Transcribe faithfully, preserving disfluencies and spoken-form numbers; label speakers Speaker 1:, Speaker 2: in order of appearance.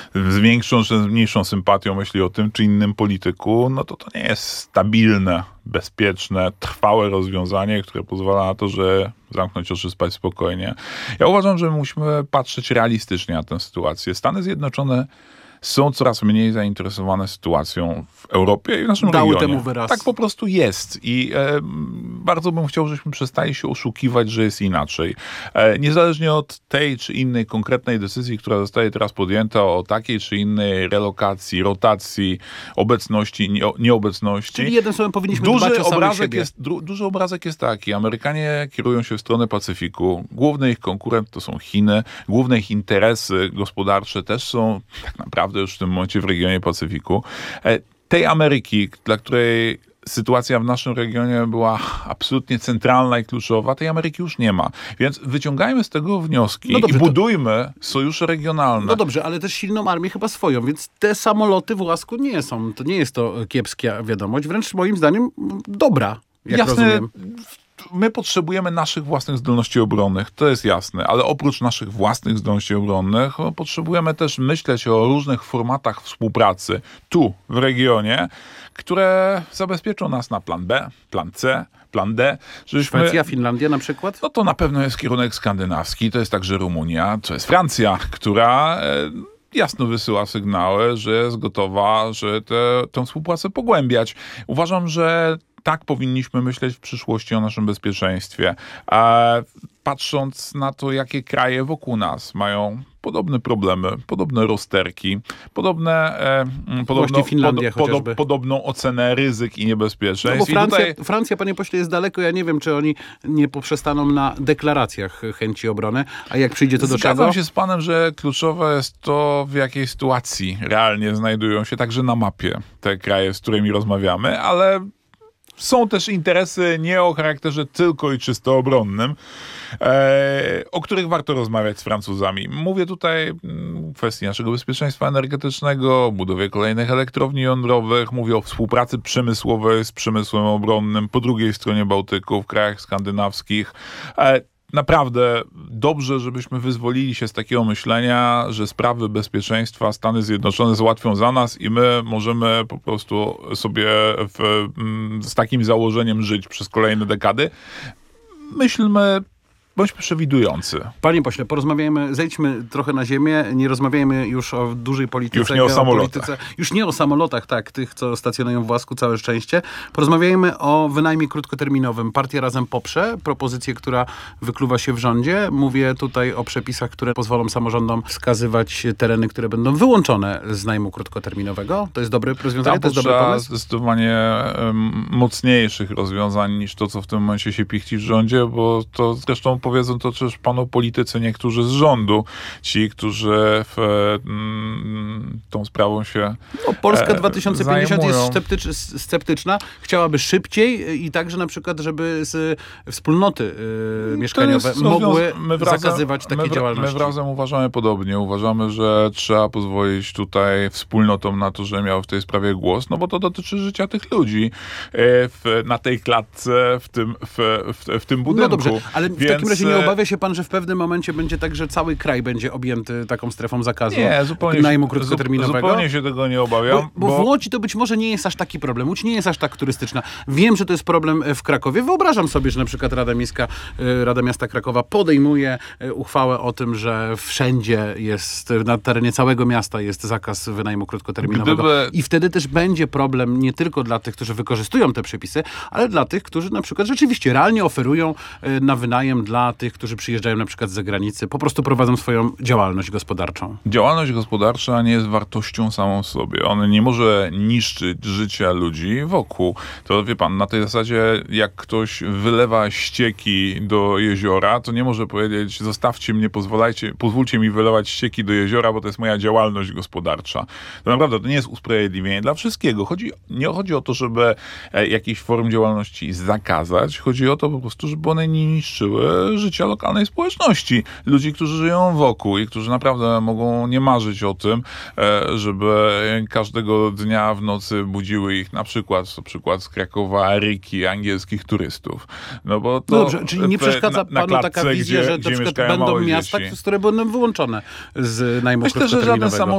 Speaker 1: z większą czy z mniejszą sympatią myśli o tym czy innym polityku, no to to nie jest stabilne, bezpieczne, trwałe rozwiązanie, które pozwala na to, że zamknąć oczy, spać spokojnie. Ja uważam, że musimy patrzeć realistycznie na tę sytuację. Stany Zjednoczone są coraz mniej zainteresowane sytuacją w Europie i w naszym
Speaker 2: Dały
Speaker 1: regionie.
Speaker 2: temu wyraz.
Speaker 1: Tak po prostu jest i e, bardzo bym chciał, żebyśmy przestali się oszukiwać, że jest inaczej. E, niezależnie od tej czy innej konkretnej decyzji, która zostaje teraz podjęta o takiej czy innej relokacji, rotacji, obecności, nie, nieobecności.
Speaker 2: Czyli jednym słowem powinniśmy
Speaker 1: duży
Speaker 2: dbać o samych
Speaker 1: obrazek
Speaker 2: siebie.
Speaker 1: jest, du, Duży obrazek jest taki. Amerykanie kierują się w stronę Pacyfiku. Główny ich konkurent to są Chiny. Główne ich interesy gospodarcze też są tak naprawdę już w tym momencie w regionie Pacyfiku. Tej Ameryki, dla której sytuacja w naszym regionie była absolutnie centralna i kluczowa, tej Ameryki już nie ma. Więc wyciągajmy z tego wnioski
Speaker 2: No dobrze,
Speaker 1: i
Speaker 2: to-
Speaker 1: budujmy sojusze regionalne.
Speaker 2: No dobrze, ale też silną armię chyba swoją, więc te samoloty w łasku nie są. To nie jest to kiepska wiadomość, wręcz moim zdaniem dobra, jak
Speaker 1: Jasne,
Speaker 2: rozumiem.
Speaker 1: my potrzebujemy naszych własnych zdolności obronnych, to jest jasne, ale oprócz naszych własnych zdolności obronnych no, potrzebujemy też myśleć o różnych formatach współpracy tu, w regionie, które zabezpieczą nas na plan B, plan C, plan D. Żebyśmy...
Speaker 2: Szwecja, Finlandia na przykład?
Speaker 1: No to na pewno jest kierunek skandynawski, to jest także Rumunia, to jest Francja, która e, jasno wysyła sygnały, że jest gotowa, że te, tę współpracę pogłębiać. Uważam, że tak powinniśmy myśleć w przyszłości o naszym bezpieczeństwie. E, patrząc na to, jakie kraje wokół nas mają podobne problemy, podobne rozterki, podobne, e, podobno,
Speaker 2: Finlandia
Speaker 1: podo,
Speaker 2: chociażby.
Speaker 1: podobną ocenę ryzyk i
Speaker 2: No
Speaker 1: niebezpieczeństw.
Speaker 2: bo
Speaker 1: I
Speaker 2: Francja,
Speaker 1: tutaj...
Speaker 2: Francja, panie pośle, jest daleko. Ja nie wiem, czy oni nie poprzestaną na deklaracjach chęci obrony, a jak przyjdzie to do
Speaker 1: Zgadzam
Speaker 2: czego?
Speaker 1: się z panem, że kluczowe jest to, w jakiej sytuacji realnie znajdują się także na mapie te kraje, z którymi rozmawiamy, ale są też interesy nie o charakterze tylko i czysto obronnym, e, o których warto rozmawiać z Francuzami. Mówię tutaj mm, o kwestii naszego bezpieczeństwa energetycznego, o budowie kolejnych elektrowni jądrowych, mówię o współpracy przemysłowej z przemysłem obronnym po drugiej stronie Bałtyku, w krajach skandynawskich. E, Naprawdę dobrze, żebyśmy wyzwolili się z takiego myślenia, że sprawy bezpieczeństwa Stany Zjednoczone załatwią za nas i my możemy po prostu sobie w, z takim założeniem żyć przez kolejne dekady. Myślmy, bądźmy przewidujący.
Speaker 2: Panie pośle, porozmawiajmy, zejdźmy trochę na ziemię, nie rozmawiajmy już o dużej polityce.
Speaker 1: Już nie o samolotach.
Speaker 2: Polityce. Już nie o samolotach, tak, tych, co stacjonują w łasku, całe szczęście. Porozmawiajmy o wynajmie krótkoterminowym. Partia Razem poprze propozycję, która wykluwa się w rządzie. Mówię tutaj o przepisach, które pozwolą samorządom wskazywać tereny, które będą wyłączone z najmu krótkoterminowego. To jest dobre rozwiązanie,
Speaker 1: Tam
Speaker 2: to jest dobry
Speaker 1: potrzeba
Speaker 2: pomysł?
Speaker 1: zdecydowanie um, mocniejszych rozwiązań niż to, co w tym momencie się pichci w rządzie, bo to zresztą powiedzą to też panu politycy, niektórzy z rządu, ci, którzy w, mm, tą sprawą się
Speaker 2: No, Polska dwa tysiące pięćdziesiąt
Speaker 1: zajmują.
Speaker 2: jest sceptycz, sceptyczna. Chciałaby szybciej i także na przykład, żeby z wspólnoty y, mieszkaniowe
Speaker 1: jest
Speaker 2: mogły
Speaker 1: rozwiąza- my wrazem-
Speaker 2: zakazywać takiej
Speaker 1: my, wra-
Speaker 2: działalności.
Speaker 1: My wrazem uważamy podobnie. Uważamy, że trzeba pozwolić tutaj wspólnotom na to, że miały w tej sprawie głos, no bo to dotyczy życia tych ludzi e, w, na tej klatce, w tym, w, w, w tym budynku.
Speaker 2: No dobrze, ale w
Speaker 1: Więc,
Speaker 2: takim razie nie
Speaker 1: e,
Speaker 2: obawia się pan, że w pewnym momencie będzie tak, że cały kraj będzie objęty taką strefą zakazu
Speaker 1: Nie, zupełnie,
Speaker 2: najmu
Speaker 1: się-
Speaker 2: krótkoterminowego?
Speaker 1: zupełnie się tego nie obawiam.
Speaker 2: Bo, bo w Łodzi to być może nie jest aż taki problem. Łódź nie jest aż tak turystyczna. Wiem, że to jest problem w Krakowie. Wyobrażam sobie, że na przykład Rada Miejska, y, Rada Miasta Krakowa podejmuje y, uchwałę o tym, że wszędzie jest, na terenie całego miasta jest zakaz wynajmu krótkoterminowego.
Speaker 1: Gdyby-
Speaker 2: I wtedy też będzie problem nie tylko dla tych, którzy wykorzystują te przepisy, ale dla tych, którzy na przykład rzeczywiście realnie oferują y, na wynajem dla tych, którzy przyjeżdżają na przykład z zagranicy, po prostu prowadzą swoją działalność gospodarczą.
Speaker 1: Działalność gospodarcza nie jest wartością samą w sobie. Ona nie może niszczyć życia ludzi wokół. To wie pan, na tej zasadzie jak ktoś wylewa ścieki do jeziora, to nie może powiedzieć zostawcie mnie, pozwolajcie, pozwólcie mi wylewać ścieki do jeziora, bo to jest moja działalność gospodarcza. To naprawdę to nie jest usprawiedliwienie dla wszystkiego. Chodzi, nie chodzi o to, żeby e, jakiejś form działalności zakazać. Chodzi o to po prostu, żeby one nie niszczyły życia lokalnej społeczności. Ludzi, którzy żyją wokół i którzy naprawdę mogą nie marzyć o tym, e, żeby każdego dnia w nocy budziły ich na przykład, to przykład z Krakowa, ryki angielskich turystów. No bo to
Speaker 2: No dobrze, czyli nie
Speaker 1: w-
Speaker 2: przeszkadza
Speaker 1: na- na
Speaker 2: panu
Speaker 1: klatce,
Speaker 2: taka wizja,
Speaker 1: gdzie-
Speaker 2: że na
Speaker 1: gdzie
Speaker 2: przykład
Speaker 1: mieszkają
Speaker 2: będą
Speaker 1: małe
Speaker 2: miasta,
Speaker 1: dzieci.
Speaker 2: które będą wyłączone z najmu
Speaker 1: Myślę, że żaden
Speaker 2: krótkoterminowego?